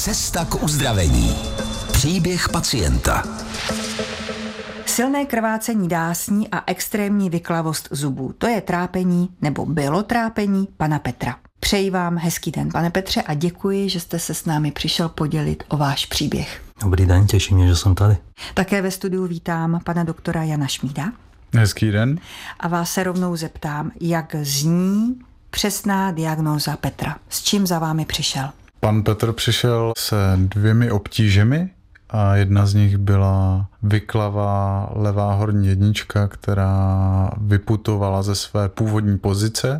Cesta k uzdravení. Příběh pacienta. Silné krvácení dásní a extrémní vyklavost zubů. To je trápení, nebo bylo trápení pana Petra. Přeji vám hezký den, pane Petře, a děkuji, že jste se s námi přišel podělit o váš příběh. Dobrý den, těší mě, že jsem tady. Také ve studiu vítám pana doktora Jana Šmída. Hezký den. A vás se rovnou zeptám, jak zní přesná diagnóza Petra. S čím za vámi přišel? Pan Petr přišel se 2 obtížemi a jedna z nich byla vyklavá levá horní jednička, která vyputovala ze své původní pozice,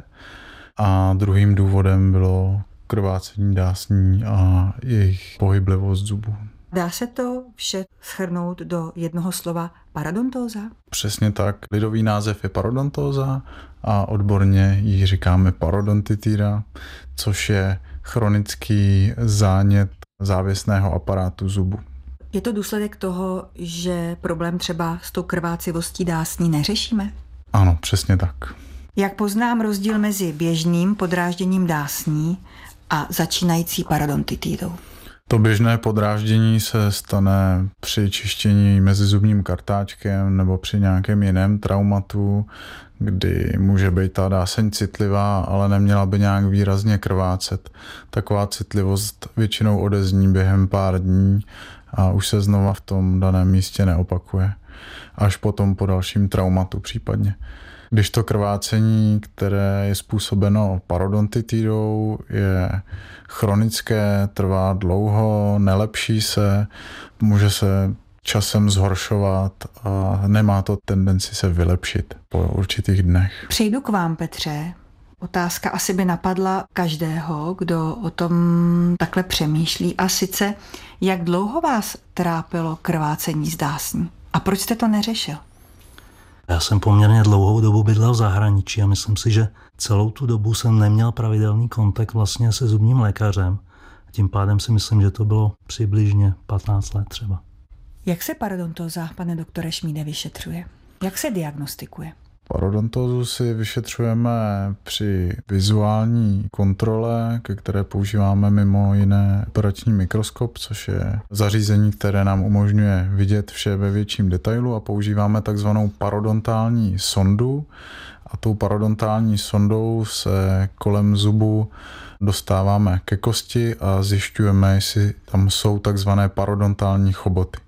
a druhým důvodem bylo krvácení dásní a jejich pohyblivost zubů. Dá se to vše shrnout do jednoho slova parodontóza? Přesně tak. Lidový název je parodontóza a odborně ji říkáme parodontitida, což je chronický zánět závěsného aparátu zubu. Je to důsledek toho, že problém třeba s tou krvácivostí dásní neřešíme? Ano, přesně tak. Jak poznám rozdíl mezi běžným podrážděním dásní a začínající parodontitidou? To běžné podráždění se stane při čištění mezizubním kartáčkem nebo při nějakém jiném traumatu, kdy může být ta dáseň citlivá, ale neměla by nějak výrazně krvácet. Taková citlivost většinou odezní během pár dní a už se znova v tom daném místě neopakuje. Až potom po dalším traumatu případně. Když to krvácení, které je způsobeno parodontitidou, je chronické, trvá dlouho, nelepší se, může se časem zhoršovat a nemá to tendenci se vylepšit po určitých dnech. Přejdu k vám, Petře. Otázka asi by napadla každého, kdo o tom takhle přemýšlí, a sice, jak dlouho vás trápilo krvácení z dásní a proč jste to neřešil? Já jsem poměrně dlouhou dobu bydlel v zahraničí a myslím si, že celou tu dobu jsem neměl pravidelný kontakt vlastně se zubním lékařem. Tím pádem si myslím, že to bylo přibližně 15 let třeba. Jak se parodontóza, pane doktore Šmíde, vyšetřuje? Jak se diagnostikuje? Parodontózu si vyšetřujeme při vizuální kontrole, ke které používáme mimo jiné operační mikroskop, což je zařízení, které nám umožňuje vidět vše ve větším detailu, a používáme takzvanou parodontální sondu. A tou parodontální sondou se kolem zubu dostáváme ke kosti a zjišťujeme, jestli tam jsou takzvané parodontální choboty.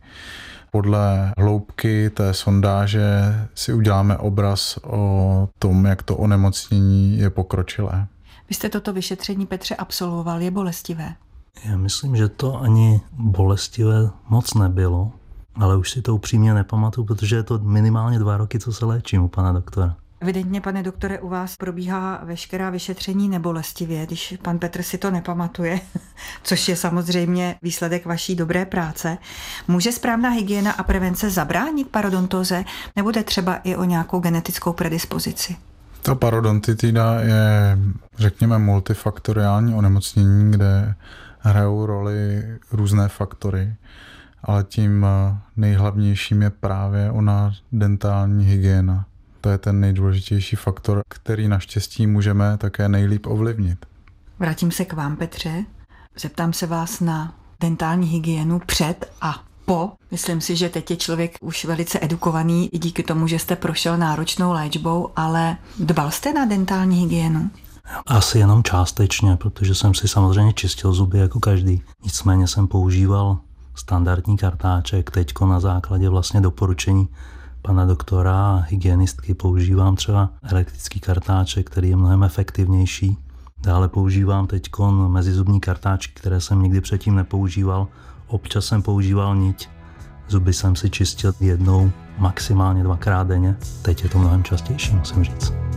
Podle hloubky té sondáže si uděláme obraz o tom, jak to onemocnění je pokročilé. Vy jste toto vyšetření, Petře, absolvoval. Je bolestivé? Já myslím, že to ani bolestivé moc nebylo, ale už si to upřímně nepamatuju, protože je to minimálně 2 roky, co se léčím u pana doktora. Evidentně, pane doktore, u vás probíhá veškerá vyšetření nebolestivě, když pan Petr si to nepamatuje, což je samozřejmě výsledek vaší dobré práce. Může správná hygiena a prevence zabránit parodontóze, nebo jde třeba i o nějakou genetickou predispozici? Ta parodontitida je, řekněme, multifaktoriální onemocnění, kde hrajou roli různé faktory, ale tím nejhlavnějším je právě ona dentální hygiena. To je ten nejdůležitější faktor, který naštěstí můžeme také nejlíp ovlivnit. Vrátím se k vám, Petře. Zeptám se vás na dentální hygienu před a po. Myslím si, že teď je člověk už velice edukovaný i díky tomu, že jste prošel náročnou léčbou, ale dbal jste na dentální hygienu? Asi jenom částečně, protože jsem si samozřejmě čistil zuby jako každý. Nicméně jsem používal standardní kartáček, teďko na základě vlastně doporučení pana doktora a hygienistky používám třeba elektrický kartáček, který je mnohem efektivnější. Dále používám teďkon mezizubní kartáčky, které jsem nikdy předtím nepoužíval. Občas jsem používal niť. Zuby jsem si čistil 1, maximálně 2krát denně. Teď je to mnohem častější, musím říct.